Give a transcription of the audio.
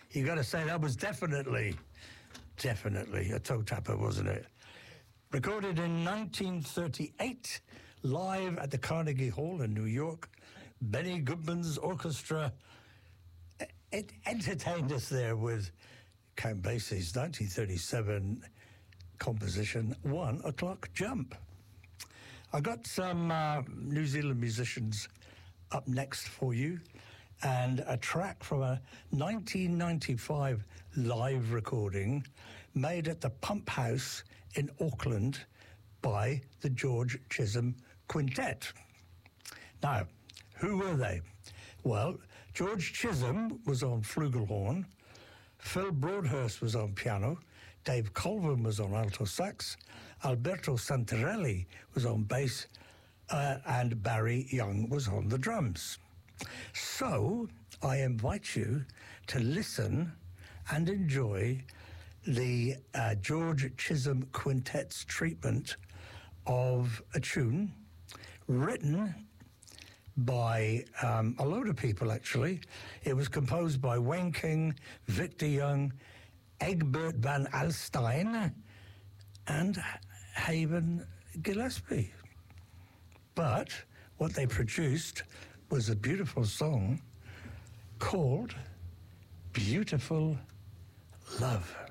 You got to say that was definitely a toe tapper, wasn't it? Recorded in 1938, live at the Carnegie Hall in New York. Benny Goodman's orchestra it entertained us there with Count Basie's 1937 composition, 1 O'Clock Jump. I got some New Zealand musicians up next for you, and a track from a 1995 live recording made at the Pump House in Auckland by the George Chisholm Quintet. Now, who were they? Well, George Chisholm was on flugelhorn, Phil Broadhurst was on piano, Dave Colvin was on alto sax, Alberto Santarelli was on bass, and Barry Young was on the drums. So I invite you to listen and enjoy the George Chisholm Quintet's treatment of a tune written by a load of people, actually. It was composed by Wayne King, Victor Young, Egbert van Alstyne, and Haven Gillespie. But what they produced was a beautiful song called Beautiful Love.